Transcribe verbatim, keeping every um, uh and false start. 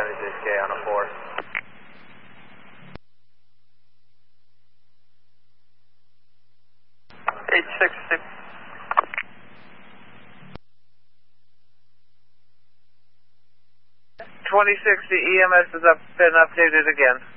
seventy-six K on a four. eight six six. twenty-six, the E M S has up, been updated again.